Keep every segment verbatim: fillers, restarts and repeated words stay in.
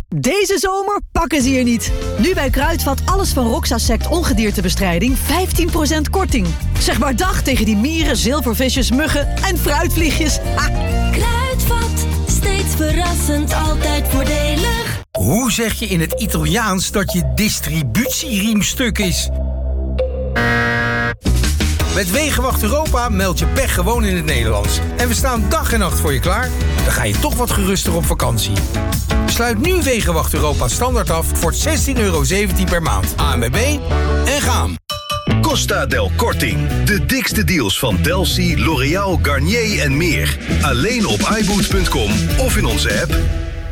Deze zomer pakken ze je niet. Nu bij Kruidvat alles van Roxasect ongediertebestrijding vijftien procent korting. Zeg maar dag tegen die mieren, zilvervisjes, muggen en fruitvliegjes. Ha! Kruidvat, steeds verrassend, altijd voordelig. Hoe zeg je in het Italiaans dat je distributieriem stuk is? Met Wegenwacht Europa meld je pech gewoon in het Nederlands. En we staan dag en nacht voor je klaar. Dan ga je toch wat geruster op vakantie. Sluit nu Wegenwacht Europa standaard af voor zestien euro zeventien per maand. A N W B en gaan. Costa del Korting. De dikste deals van Delcy, L'Oréal, Garnier en meer. Alleen op i boot punt com of in onze app.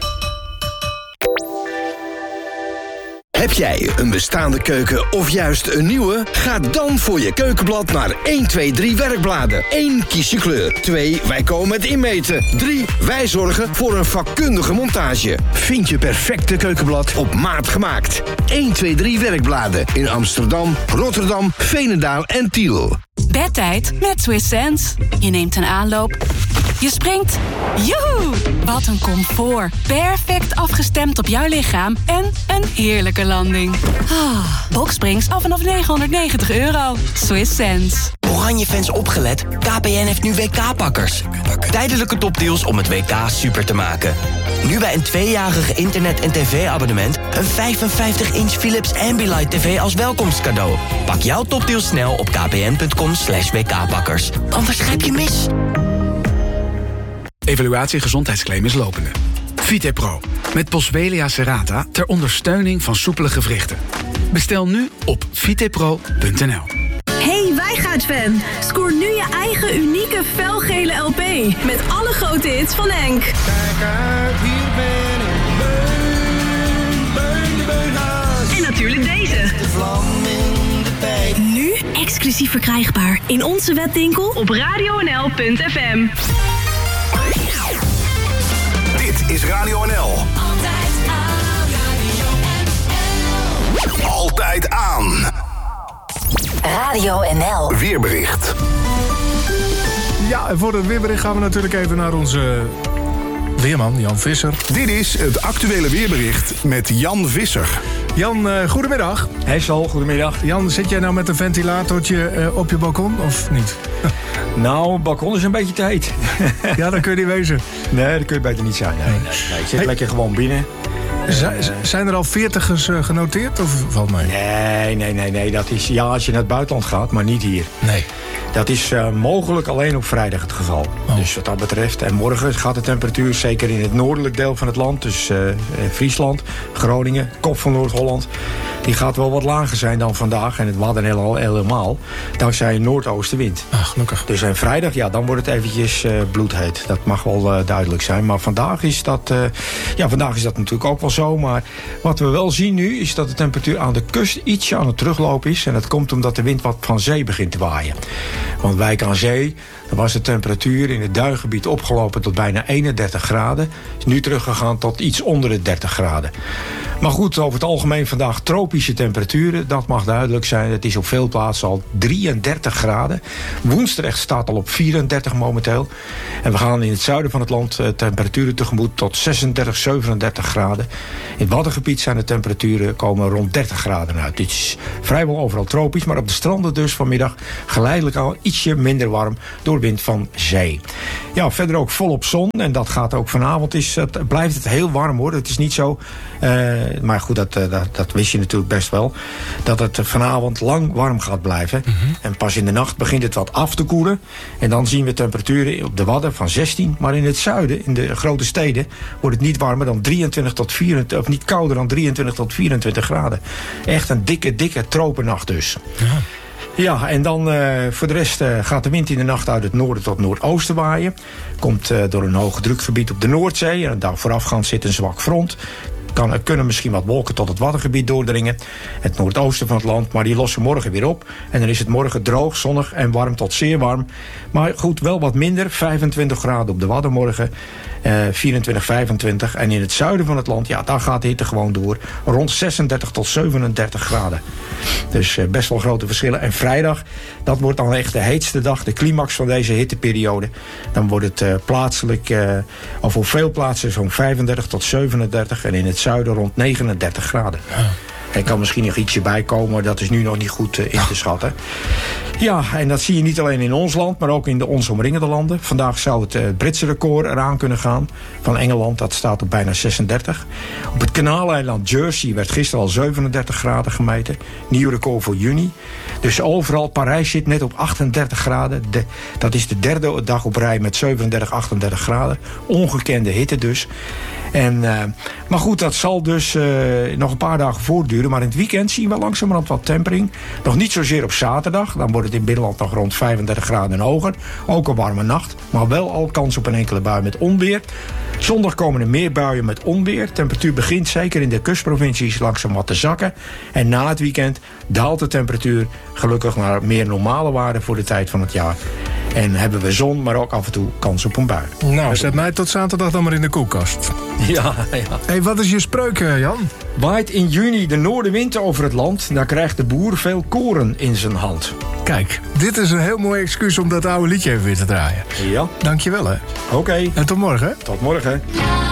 Heb jij een bestaande keuken of juist een nieuwe? Ga dan voor je keukenblad naar één, twee, drie werkbladen. één. Kies je kleur. twee. Wij komen het inmeten. drie. Wij zorgen voor een vakkundige montage. Vind je perfecte keukenblad op maat gemaakt. één, twee, drie werkbladen in Amsterdam, Rotterdam, Veenendaal en Tiel. Bedtijd met Swiss Sense. Je neemt een aanloop. Je springt. Joehoe! Wat een comfort. Perfect afgestemd op jouw lichaam en een heerlijke landing. Ah, Boxsprings af vanaf negenhonderdnegentig euro. Swiss Sense. Oranje-fans opgelet. K P N heeft nu W K-pakkers. Tijdelijke topdeals om het W K super te maken. Nu bij een tweejarig internet- en tv-abonnement... een vijfenvijftig inch Philips Ambilight T V als welkomstcadeau. Pak jouw topdeals snel op kpn.com slash wkpakkers. Anders grijp je mis. Evaluatie gezondheidsclaim is lopende. Vitepro, met Boswellia serrata ter ondersteuning van soepele gewrichten. Bestel nu op vitepro punt n l. Hey Wijngaard-fan, scoor nu je eigen unieke felgele L P. Met alle grote hits van Henk. Kijk uit, hier ben ik. Beun, beun, beun, en natuurlijk deze. De vlam in de pijp. Nu exclusief verkrijgbaar in onze webwinkel op radio n l punt f m. Dit is Radio N L. Altijd aan, Radio N L. Altijd aan. Radio N L. Weerbericht. Ja, en voor het weerbericht gaan we natuurlijk even naar onze weerman, Jan Visser. Dit is het actuele weerbericht met Jan Visser. Jan, uh, goedemiddag. Hey Sal, goedemiddag. Jan, zit jij nou met een ventilatortje uh, op je balkon of niet? Nou, het balkon is een beetje te heet. Ja, dan kun je niet wezen. Nee, dat kun je beter niet zijn. Nee, nee, nee. Ik zit hey. lekker gewoon binnen. Z- zijn er al veertigers uh, genoteerd of valt mee? Nee, nee, nee, nee. Dat is ja als je naar het buitenland gaat, maar niet hier. Nee. Dat is uh, mogelijk alleen op vrijdag het geval. Oh. Dus wat dat betreft. En morgen gaat de temperatuur, zeker in het noordelijk deel van het land, dus uh, Friesland, Groningen, kop van Noord-Holland, die gaat wel wat lager zijn dan vandaag. En het Waddeneiland al helemaal. Dankzij een noordoostenwind. Ah, gelukkig. Dus en vrijdag, ja, dan wordt het eventjes uh, bloedheet. Dat mag wel uh, duidelijk zijn. Maar vandaag is dat, uh, ja, vandaag is dat natuurlijk ook wel zo. Maar wat we wel zien nu, is dat de temperatuur aan de kust ietsje aan het teruglopen is. En dat komt omdat de wind wat van zee begint te waaien. Want Wijk aan Zee, dan was de temperatuur in het duingebied opgelopen tot bijna eenendertig graden. Is nu teruggegaan tot iets onder de dertig graden. Maar goed, over het algemeen vandaag tropische temperaturen. Dat mag duidelijk zijn. Het is op veel plaatsen al drieëndertig graden. Woensdrecht staat al op vierendertig momenteel. En we gaan in het zuiden van het land uh, temperaturen tegemoet tot zesendertig, zevenendertig graden. In het Waddengebied zijn de temperaturen komen rond dertig graden uit. Dit is vrijwel overal tropisch, maar op de stranden dus vanmiddag geleidelijk al ietsje minder warm door wind van zee. Ja, verder ook volop zon en dat gaat ook vanavond. Is, het, blijft het heel warm hoor. Het is niet zo, uh, maar goed, dat, uh, dat, dat wist je natuurlijk best wel, dat het vanavond lang warm gaat blijven. Mm-hmm. En pas in de nacht begint het wat af te koelen. En dan zien we temperaturen op de Wadden van zestien. Maar in het zuiden, in de grote steden, wordt het niet warmer dan drieëntwintig tot vierentwintig, of niet kouder dan drieëntwintig tot vierentwintig graden. Echt een dikke, dikke tropennacht dus. Ja. Ja, en dan uh, voor de rest uh, gaat de wind in de nacht uit het noorden tot noordoosten waaien. Komt uh, door een hoge drukgebied op de Noordzee. En daar voorafgaand zit een zwak front. Kan, er kunnen misschien wat wolken tot het Waddengebied doordringen. Het noordoosten van het land, maar die lossen morgen weer op. En dan is het morgen droog, zonnig en warm tot zeer warm. Maar goed, wel wat minder. vijfentwintig graden op de Wadden morgen. Uh, vierentwintig, vijfentwintig. En in het zuiden van het land, ja, daar gaat de hitte gewoon door. Rond zesendertig tot zevenendertig graden. Dus uh, best wel grote verschillen. En vrijdag, dat wordt dan echt de heetste dag, de climax van deze hitteperiode. Dan wordt het uh, plaatselijk, uh, of op veel plaatsen zo'n vijfendertig tot zevenendertig. En in het zuiden rond negenendertig graden. Ja. Er kan misschien nog ietsje bij komen, dat is nu nog niet goed uh, in te schatten. Ja, en dat zie je niet alleen in ons land, maar ook in de ons omringende landen. Vandaag zou het uh, Britse record eraan kunnen gaan van Engeland. Dat staat op bijna zesendertig. Op het kanaaleiland Jersey werd gisteren al zevenendertig graden gemeten. Nieuw record voor juni. Dus overal, Parijs zit net op achtendertig graden. De, dat is de derde dag op rij met zevenendertig, achtendertig graden. Ongekende hitte dus. En, uh, maar goed, dat zal dus uh, nog een paar dagen voortduren. Maar in het weekend zien we langzamerhand wat tempering. Nog niet zozeer op zaterdag. Dan wordt het in het binnenland nog rond vijfendertig graden en hoger. Ook een warme nacht. Maar wel al kans op een enkele bui met onweer. Zondag komen er meer buien met onweer. Temperatuur begint zeker in de kustprovincies langzaam wat te zakken. En na het weekend daalt de temperatuur gelukkig naar meer normale waarden voor de tijd van het jaar. En hebben we zon, maar ook af en toe kans op een bui. Nou, zet mij tot zaterdag dan maar in de koelkast. Ja, ja. Hey, wat is je spreuk, Jan? Waait in juni de noordenwind over het land, dan krijgt de boer veel koren in zijn hand. Kijk, dit is een heel mooi excuus om dat oude liedje even weer te draaien. Ja. Dankjewel, hè. Oké. Okay. En tot morgen. Tot morgen.